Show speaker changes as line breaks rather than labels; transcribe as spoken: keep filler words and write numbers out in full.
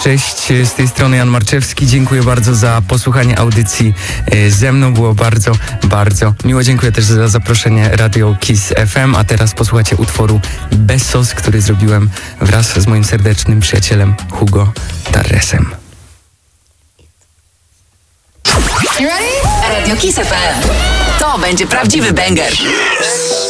Cześć, z tej strony Jan Marczewski. Dziękuję bardzo za posłuchanie audycji ze mną. Było bardzo, bardzo miło. Dziękuję też za zaproszenie Radio Kiss F M. A teraz posłuchacie utworu Bessos, który zrobiłem wraz z moim serdecznym przyjacielem Hugo Tarresem.
Radio Kiss F M. To będzie prawdziwy banger.